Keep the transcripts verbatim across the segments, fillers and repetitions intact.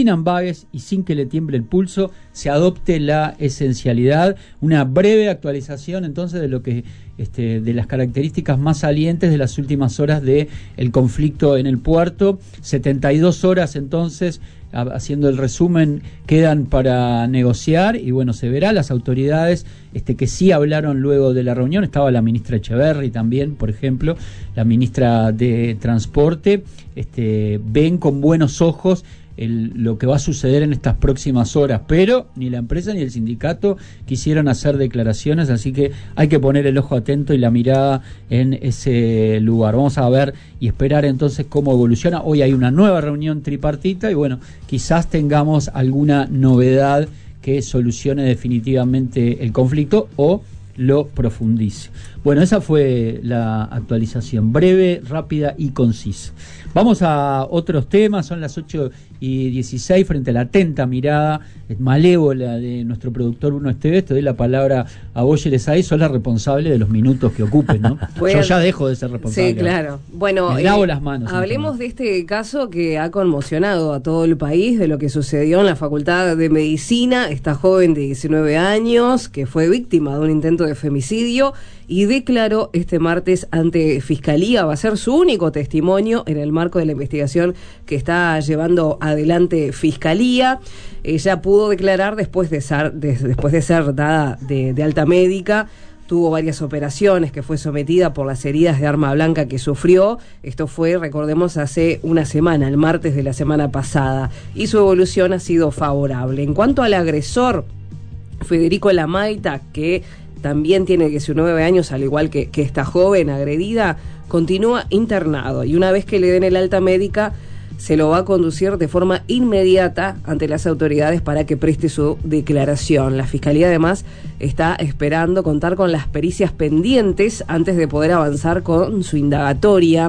sin ambages y sin que le tiemble el pulso, se adopte la esencialidad. Una breve actualización entonces de lo que este, de las características más salientes de las últimas horas del conflicto en el puerto. setenta y dos horas entonces, haciendo el resumen, quedan para negociar y bueno, se verá. Las autoridades este, que sí hablaron luego de la reunión, estaba la ministra Echeverri también, por ejemplo, la ministra de Transporte, este, ven con buenos ojos El, lo que va a suceder en estas próximas horas, pero ni la empresa ni el sindicato quisieron hacer declaraciones, así que hay que poner el ojo atento y la mirada en ese lugar. Vamos a ver y esperar entonces cómo evoluciona. Hoy hay una nueva reunión tripartita y bueno, quizás tengamos alguna novedad que solucione definitivamente el conflicto o lo profundice. Bueno, esa fue la actualización, breve, rápida y concisa. Vamos a otros temas, son las ocho y dieciséis, frente a la atenta mirada malévola de nuestro productor Bruno Esteves. Te doy la palabra a vos, Yelesay, sos la responsable de los minutos que ocupes, ¿no? Bueno, yo ya dejo de ser responsable. Sí, claro. Bueno, me lavo eh, las manos. hablemos de este caso que ha conmocionado a todo el país, de lo que sucedió en la Facultad de Medicina, esta joven de diecinueve años que fue víctima de un intento de femicidio y declaró este martes ante Fiscalía. Va a ser su único testimonio en el marco de la investigación que está llevando adelante Fiscalía. Ella pudo declarar después de ser, de, después de ser dada de, de alta médica. Tuvo varias operaciones, que fue sometida por las heridas de arma blanca que sufrió. Esto fue, recordemos, hace una semana, el martes de la semana pasada, y su evolución ha sido favorable. En cuanto al agresor, Federico Lamaita, que también tiene diecinueve años, al igual que, que esta joven agredida, continúa internado y una vez que le den el alta médica se lo va a conducir de forma inmediata ante las autoridades para que preste su declaración. La Fiscalía además está esperando contar con las pericias pendientes antes de poder avanzar con su indagatoria.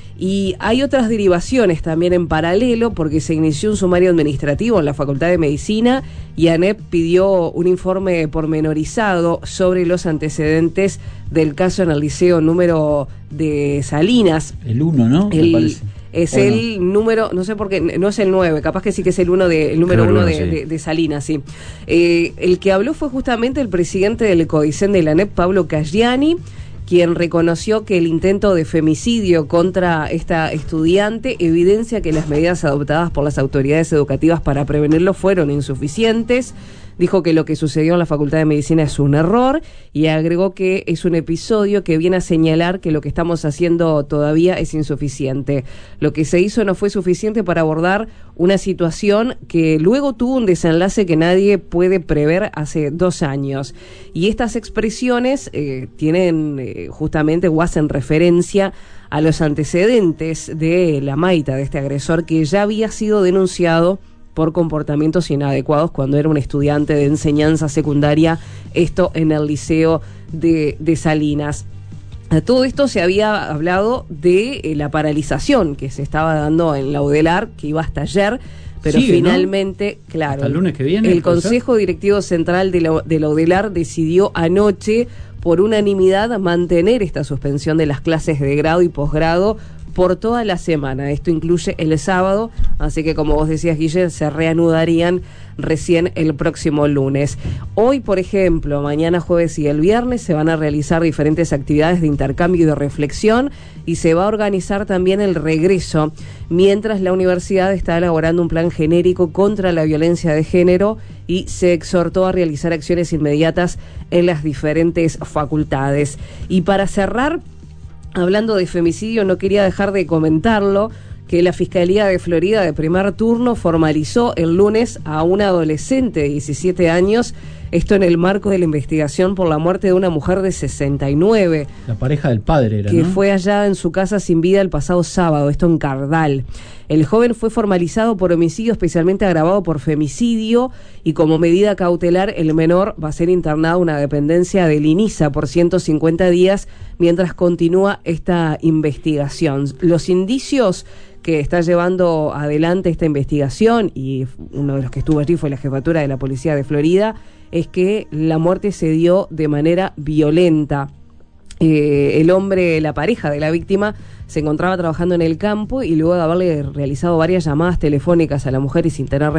Y hay otras derivaciones también en paralelo, porque se inició un sumario administrativo en la Facultad de Medicina y ANEP pidió un informe pormenorizado sobre los antecedentes del caso en el liceo número de Salinas. El uno, ¿no? El, Me parece. Es bueno. el número, no sé por qué, no es el nueve, capaz que sí que es el uno de, el número uno de, sí. de, de Salinas, sí. Eh, el que habló fue justamente el presidente del CODICEN de la ANEP, Pablo Caggiani, quien reconoció que el intento de femicidio contra esta estudiante evidencia que las medidas adoptadas por las autoridades educativas para prevenirlo fueron insuficientes. Dijo que lo que sucedió en la Facultad de Medicina es un error y agregó que es un episodio que viene a señalar que lo que estamos haciendo todavía es insuficiente. Lo que se hizo no fue suficiente para abordar una situación que luego tuvo un desenlace que nadie puede prever hace dos años. Y estas expresiones eh, tienen eh, justamente o hacen referencia a los antecedentes de Lamaita, de este agresor que ya había sido denunciado por comportamientos inadecuados cuando era un estudiante de enseñanza secundaria, esto en el liceo de, de Salinas. A todo esto se había hablado de eh, la paralización que se estaba dando en la UDELAR, que iba hasta ayer, pero Sigue, finalmente, ¿no? Claro, hasta el lunes que viene, el Consejo Directivo Central de la, de la UDELAR decidió anoche, por unanimidad, mantener esta suspensión de las clases de grado y posgrado por toda la semana. Esto incluye el sábado, así que como vos decías, Guille, se reanudarían recién el próximo lunes. Hoy, por ejemplo, mañana jueves y el viernes se van a realizar diferentes actividades de intercambio y de reflexión y se va a organizar también el regreso, mientras la universidad está elaborando un plan genérico contra la violencia de género y se exhortó a realizar acciones inmediatas en las diferentes facultades. Y para cerrar, hablando de femicidio, no quería dejar de comentarlo, que la Fiscalía de Florida de primer turno formalizó el lunes a una adolescente de diecisiete años, esto en el marco de la investigación por la muerte de una mujer de sesenta y nueve. La pareja del padre era, que ¿no? fue hallada en su casa sin vida el pasado sábado, esto en Cardal. El joven fue formalizado por homicidio especialmente agravado por femicidio y como medida cautelar el menor va a ser internado a una dependencia del INISA por ciento cincuenta días mientras continúa esta investigación. Los indicios que está llevando adelante esta investigación, y uno de los que estuvo allí fue la jefatura de la policía de Florida, es que la muerte se dio de manera violenta. Eh, el hombre, la pareja de la víctima, se encontraba trabajando en el campo y luego de haberle realizado varias llamadas telefónicas a la mujer y sin tener